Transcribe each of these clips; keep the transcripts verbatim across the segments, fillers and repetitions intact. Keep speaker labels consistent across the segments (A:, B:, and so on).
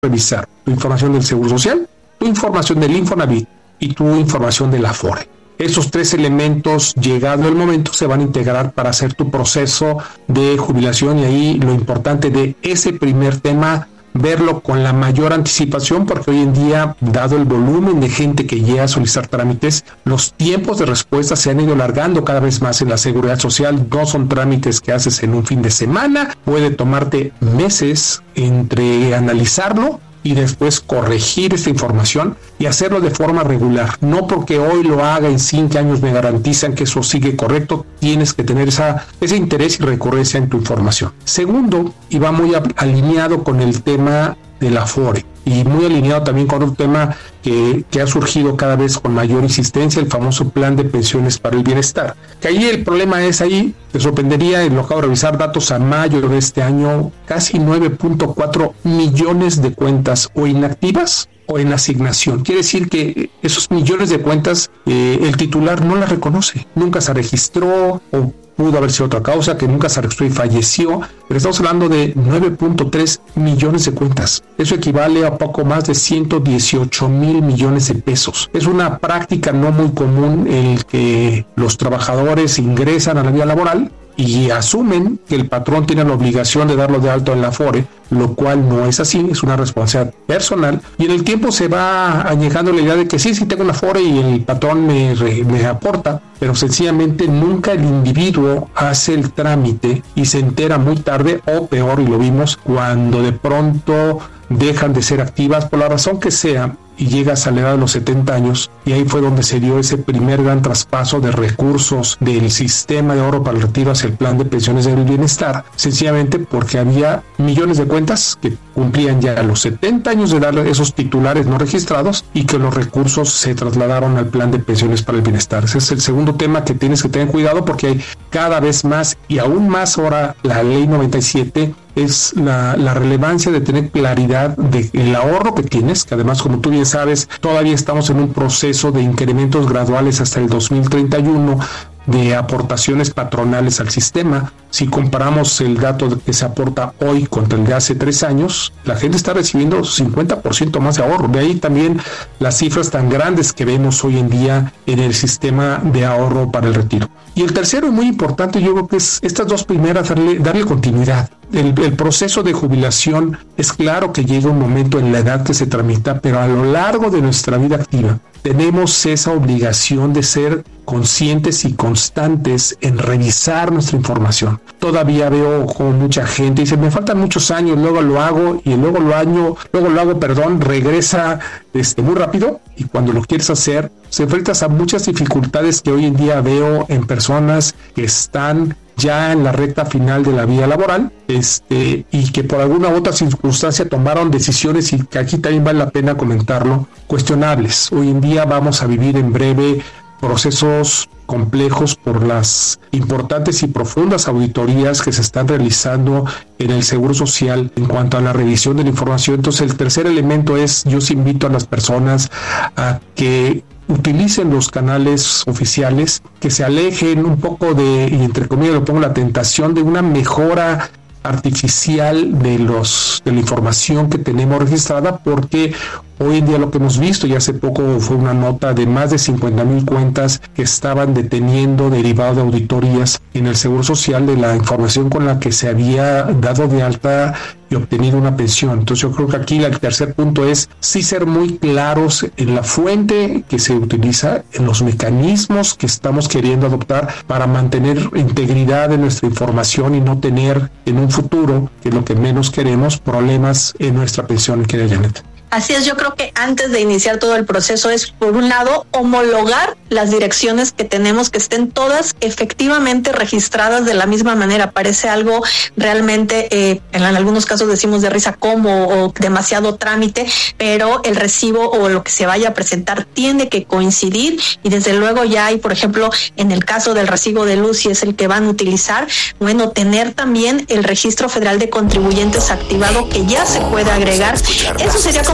A: revisar tu información del Seguro Social, tu información del Infonavit y tu información del Afore. Esos tres elementos, llegado el momento, se van a integrar para hacer tu proceso de jubilación, y ahí lo importante de ese primer tema, verlo con la mayor anticipación, porque hoy en día, dado el volumen de gente que llega a solicitar trámites, los tiempos de respuesta se han ido alargando cada vez más en la Seguridad Social. No son trámites que haces en un fin de semana, puede tomarte meses entre analizarlo y después corregir esta información y hacerlo de forma regular. No porque hoy lo haga, en cinco años me garantizan que eso sigue correcto. Tienes que tener esa, ese interés y recurrencia en tu información. Segundo, y va muy alineado con el tema del Afore, y muy alineado también con un tema que, que ha surgido cada vez con mayor insistencia, el famoso plan de pensiones para el bienestar. Que ahí el problema es, ahí te sorprendería, lo acabo de revisar, datos a mayo de este año, casi nueve punto cuatro millones de cuentas o inactivas o en asignación. Quiere decir que esos millones de cuentas, eh, el titular no las reconoce, nunca se registró, o pudo haber sido otra causa, que nunca se registró y falleció, pero estamos hablando de nueve punto tres millones de cuentas. Eso equivale a poco más de ciento dieciocho mil millones de pesos. Es una práctica no muy común el que los trabajadores ingresan a la vida laboral y asumen que el patrón tiene la obligación de darlo de alto en la Afore, lo cual no es así, es una responsabilidad personal, y en el tiempo se va añejando la idea de que sí, sí tengo una Afore y el patrón me, me aporta, pero sencillamente nunca el individuo hace el trámite y se entera muy tarde, o peor, y lo vimos, cuando de pronto dejan de ser activas por la razón que sea, y llegas a la edad de los setenta años, y ahí fue donde se dio ese primer gran traspaso de recursos del sistema de ahorro para el retiro hacia el plan de pensiones del bienestar, sencillamente porque había millones de cuentas que cumplían ya los setenta años de edad, esos titulares no registrados, y que los recursos se trasladaron al plan de pensiones para el bienestar. Ese es el segundo tema que tienes que tener cuidado, porque hay cada vez más, y aún más ahora, la ley noventa y siete es la, la relevancia de tener claridad del ahorro que tienes, que además, como tú bien sabes, todavía estamos en un proceso de incrementos graduales hasta el dos mil treinta y uno de aportaciones patronales al sistema. Si comparamos el dato que se aporta hoy contra el de hace tres años, la gente está recibiendo cincuenta por ciento más de ahorro. De ahí también las cifras tan grandes que vemos hoy en día en el sistema de ahorro para el retiro. Y el tercero, y muy importante, yo creo que es estas dos primeras, darle, darle continuidad. El, el proceso de jubilación, es claro que llega un momento en la edad que se tramita, pero a lo largo de nuestra vida activa tenemos esa obligación de ser conscientes y constantes en revisar nuestra información. Todavía veo como mucha gente dice, me faltan muchos años, luego lo hago, y luego lo año, luego lo hago, perdón, regresa este, muy rápido, y cuando lo quieres hacer, se enfrentas a muchas dificultades que hoy en día veo en personas que están ya en la recta final de la vida laboral, este, y que por alguna otra circunstancia tomaron decisiones, y que aquí también vale la pena comentarlo, cuestionables. Hoy en día vamos a vivir en breve procesos complejos por las importantes y profundas auditorías que se están realizando en el Seguro Social en cuanto a la revisión de la información. Entonces, el tercer elemento es, yo sí invito a las personas a que utilicen los canales oficiales, que se alejen un poco de, y entre comillas lo pongo, la tentación de una mejora artificial de los de la información que tenemos registrada, porque hoy en día lo que hemos visto, y hace poco fue una nota de más de cincuenta mil cuentas que estaban deteniendo derivado de auditorías en el Seguro Social de la información con la que se había dado de alta y obtenido una pensión. Entonces yo creo que aquí el tercer punto es sí ser muy claros en la fuente que se utiliza, en los mecanismos que estamos queriendo adoptar para mantener integridad de nuestra información y no tener en un futuro, que es lo que menos queremos, problemas en nuestra pensión, querida Janet.
B: Así es, yo creo que antes de iniciar todo el proceso es, por un lado, homologar las direcciones que tenemos, que estén todas efectivamente registradas de la misma manera. Parece algo realmente, eh, en algunos casos decimos de risa como o demasiado trámite, pero el recibo o lo que se vaya a presentar tiene que coincidir, y desde luego ya hay, por ejemplo, en el caso del recibo de luz, si es el que van a utilizar, bueno, tener también el Registro Federal de Contribuyentes activado, que ya se puede agregar. Eso sería como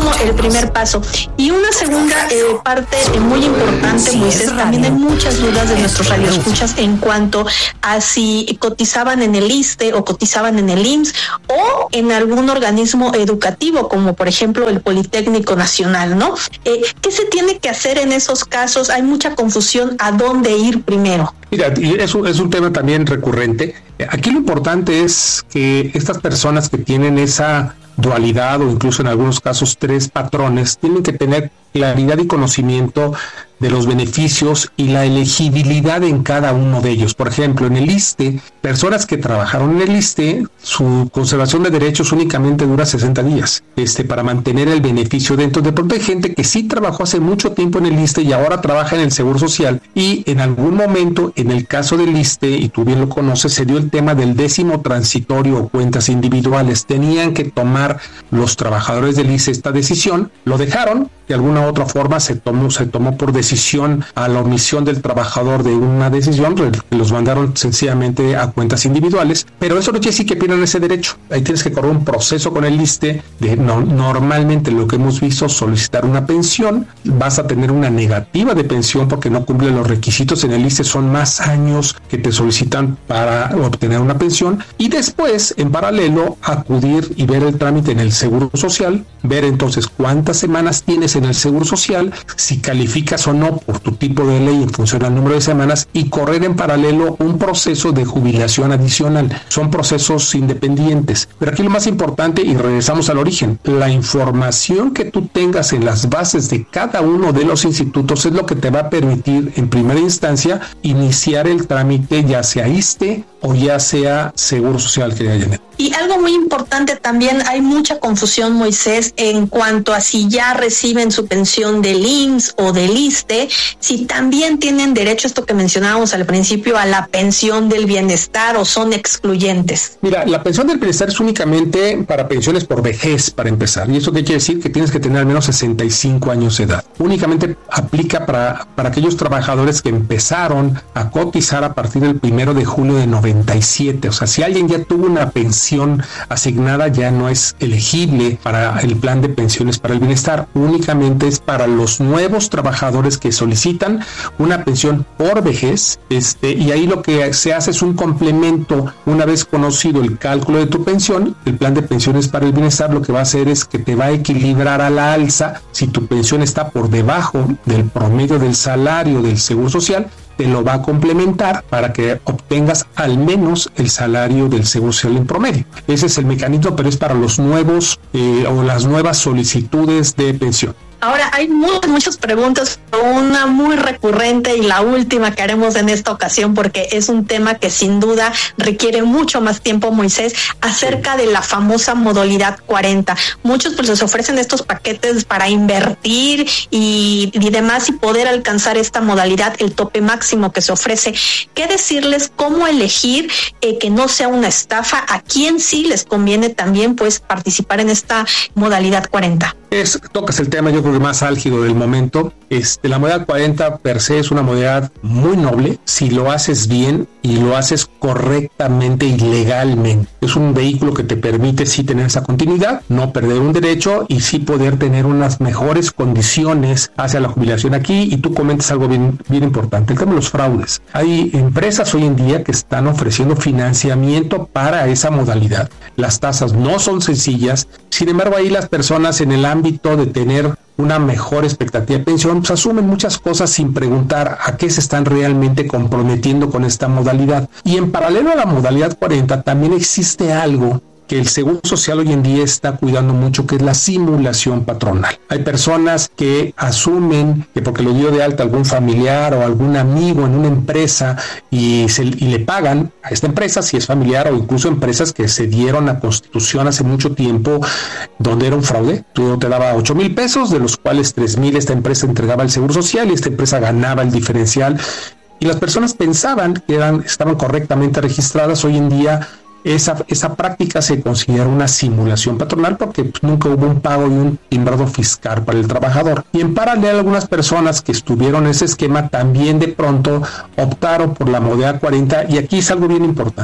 B: como el primer paso. Y una segunda eh, parte eh, muy importante, Moisés, también hay muchas dudas de nuestros radioescuchas en cuanto a si cotizaban en el ISSSTE o cotizaban en el I M S S o en algún organismo educativo, como por ejemplo el Politécnico Nacional, ¿no? Eh, ¿Qué se tiene que hacer en esos casos? Hay mucha confusión a dónde ir primero.
A: Mira, es un, es un tema también recurrente. Aquí lo importante es que estas personas que tienen esa dualidad o incluso en algunos casos tres patrones tienen que tener claridad y conocimiento de los beneficios y la elegibilidad en cada uno de ellos. Por ejemplo, en el ISSSTE, personas que trabajaron en el ISSSTE, su conservación de derechos únicamente dura sesenta días este, para mantener el beneficio dentro. De pronto hay gente que sí trabajó hace mucho tiempo en el ISSSTE y ahora trabaja en el Seguro Social, y en algún momento, en el caso del ISSSTE, y tú bien lo conoces, se dio el tema del décimo transitorio o cuentas individuales. Tenían que tomar los trabajadores del ISSSTE esta decisión, lo dejaron, de alguna u otra forma se tomó, se tomó por decisión a la omisión del trabajador de una decisión, los mandaron sencillamente a cuentas individuales, pero eso no quiere decir que pierdan ese derecho. Ahí tienes que correr un proceso con el ISSSTE de no, normalmente lo que hemos visto, solicitar una pensión, vas a tener una negativa de pensión porque no cumple los requisitos. En el ISSSTE son más años que te solicitan para obtener una pensión, y después en paralelo acudir y ver el trámite en el Seguro Social, ver entonces cuántas semanas tienes en el Seguro Social, si calificas o no por tu tipo de ley en función al número de semanas, y correr en paralelo un proceso de jubilación adicional. Son procesos independientes, pero aquí lo más importante, y regresamos al origen, la información que tú tengas en las bases de cada uno de los institutos es lo que te va a permitir en primera instancia iniciar el trámite, ya sea ISSSTE o ya sea Seguro Social, que hayan.
B: Y algo muy importante también, hay mucha confusión, Moisés, en cuanto a si ya reciben su pensión del I M S S o del ISSSTE, si también tienen derecho, esto que mencionábamos al principio, a la pensión del bienestar, o son excluyentes.
A: Mira, la pensión del bienestar es únicamente para pensiones por vejez, para empezar. ¿Y eso qué quiere decir? Que tienes que tener al menos sesenta y cinco años de edad. Únicamente aplica para, para aquellos trabajadores que empezaron a cotizar a partir del primero de julio de noventa y siete. O sea, si alguien ya tuvo una pensión asignada, ya no es elegible para el plan de pensiones para el bienestar. Únicamente es para los nuevos trabajadores que solicitan una pensión por vejez, este, y ahí lo que se hace es un complemento. Una vez conocido el cálculo de tu pensión, el plan de pensiones para el bienestar lo que va a hacer es que te va a equilibrar a la alza. Si tu pensión está por debajo del promedio del salario del Seguro Social, te lo va a complementar para que obtengas al menos el salario del Seguro Social en promedio. Ese es el mecanismo, pero es para los nuevos eh, o las nuevas solicitudes de pensión.
B: Ahora hay muchas, muchas preguntas, una muy recurrente y la última que haremos en esta ocasión, porque es un tema que sin duda requiere mucho más tiempo, Moisés, acerca de la famosa modalidad cuarenta. Muchos pues les ofrecen estos paquetes para invertir y, y demás y poder alcanzar esta modalidad, el tope máximo que se ofrece. ¿Qué decirles? ¿Cómo elegir eh, que no sea una estafa? ¿A quién sí les conviene también pues participar en esta modalidad cuarenta?
A: Es, tocas el tema yo creo que más álgido del momento. Este, la modalidad cuarenta per se es una modalidad muy noble si lo haces bien y lo haces correctamente y legalmente. Es un vehículo que te permite sí tener esa continuidad, no perder un derecho y sí poder tener unas mejores condiciones hacia la jubilación aquí. Y tú comentas algo bien, bien importante, el tema de los fraudes. Hay empresas hoy en día que están ofreciendo financiamiento para esa modalidad. Las tasas no son sencillas, sin embargo ahí las personas en el ámbito de tener una mejor expectativa de pensión, pues asumen muchas cosas sin preguntar a qué se están realmente comprometiendo con esta modalidad. Y en paralelo a la modalidad cuarenta también existe algo que el Seguro Social hoy en día está cuidando mucho, que es la simulación patronal. Hay personas que asumen que porque lo dio de alta algún familiar o algún amigo en una empresa y, se, y le pagan a esta empresa, si es familiar, o incluso empresas que se dieron a constitución hace mucho tiempo, donde era un fraude. Tú te daba ocho mil pesos, de los cuales tres mil esta empresa entregaba al Seguro Social y esta empresa ganaba el diferencial. Y las personas pensaban que eran, estaban correctamente registradas. Hoy en día Esa, esa práctica se considera una simulación patronal porque pues, nunca hubo un pago y un timbrado fiscal para el trabajador. Y en paralelo, algunas personas que estuvieron en ese esquema también de pronto optaron por la modalidad cuarenta, y aquí es algo bien importante.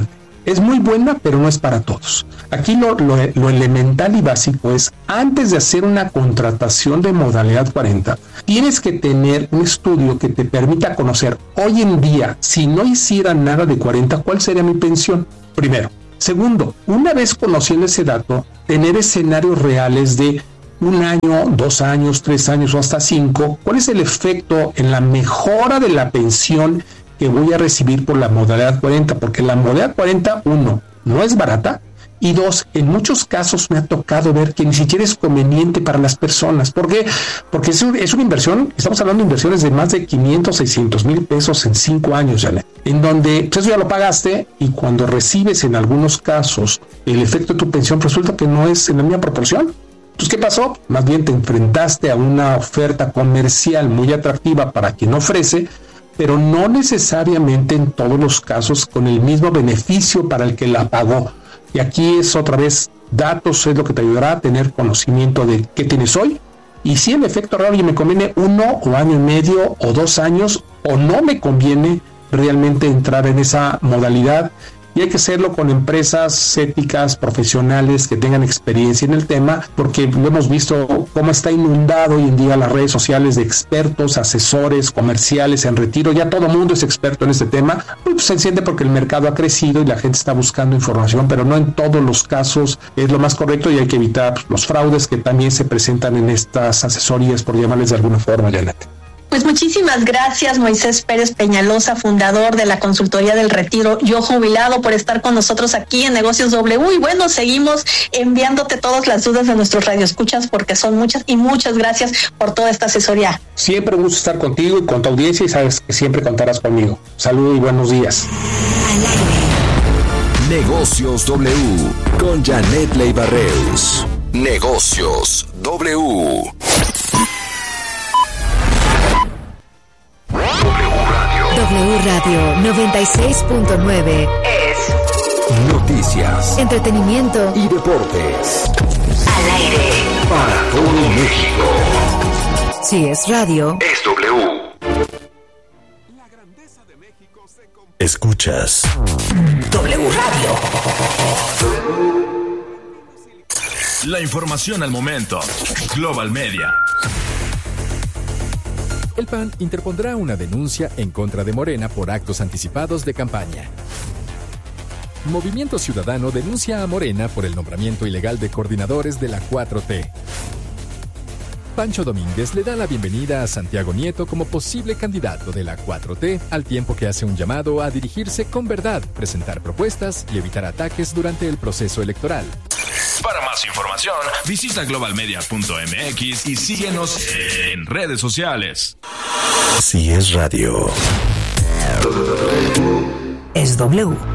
A: Es muy buena, pero no es para todos. Aquí lo, lo, lo elemental y básico es, antes de hacer una contratación de modalidad cuarenta, tienes que tener un estudio que te permita conocer hoy en día, si no hiciera nada de cuarenta, ¿cuál sería mi pensión? Primero. Segundo, una vez conociendo ese dato, tener escenarios reales de un año, dos años, tres años o hasta cinco, ¿cuál es el efecto en la mejora de la pensión que voy a recibir por la modalidad cuarenta? Porque la modalidad cuarenta, uno, no es barata, y dos, en muchos casos me ha tocado ver que ni siquiera es conveniente para las personas. ¿Por qué? Porque es, un, es una inversión, estamos hablando de inversiones de más de quinientos, seiscientos mil pesos en cinco años, Janet, en donde pues, eso ya lo pagaste, y cuando recibes en algunos casos el efecto de tu pensión, resulta que no es en la misma proporción. Entonces, ¿qué pasó? Más bien te enfrentaste a una oferta comercial muy atractiva para quien ofrece, pero no necesariamente en todos los casos con el mismo beneficio para el que la pagó. Y aquí es otra vez, datos es lo que te ayudará a tener conocimiento de qué tienes hoy, y si el efecto real, oye, me conviene uno o año y medio o dos años, o no me conviene realmente entrar en esa modalidad. Y hay que hacerlo con empresas éticas, profesionales que tengan experiencia en el tema, porque lo hemos visto cómo está inundado hoy en día las redes sociales de expertos, asesores, comerciales en retiro. Ya todo el mundo es experto en este tema. Pues se entiende porque el mercado ha crecido y la gente está buscando información, pero no en todos los casos es lo más correcto, y hay que evitar los fraudes que también se presentan en estas asesorías, por llamarles de alguna forma, Janet.
B: Pues muchísimas gracias, Moisés Pérez Peñalosa, fundador de la Consultoría del Retiro Yo Jubilado, por estar con nosotros aquí en Negocios W. Y bueno, seguimos enviándote todas las dudas de nuestros radioescuchas, porque son muchas, y muchas gracias por toda esta asesoría.
A: Siempre un gusto estar contigo y con tu audiencia, y sabes que siempre contarás conmigo. Saludos y buenos días.
C: Negocios W con Janet Leiva-Reus. Negocios W.
D: W Radio noventa y seis punto nueve
C: es noticias,
D: entretenimiento
C: y deportes.
D: Al aire
C: para todo México.
D: Si es radio,
C: es W. La grandeza de México se comp- Escuchas
D: W Radio.
E: La información al momento. Global Media.
F: El P A N interpondrá una denuncia en contra de Morena por actos anticipados de campaña. Movimiento Ciudadano denuncia a Morena por el nombramiento ilegal de coordinadores de la cuatro T. Pancho Domínguez le da la bienvenida a Santiago Nieto como posible candidato de la cuatro T, al tiempo que hace un llamado a dirigirse con verdad, presentar propuestas y evitar ataques durante el proceso electoral.
E: Para más información, visita global media punto m x y síguenos en redes sociales.
C: Si es radio,
D: es W.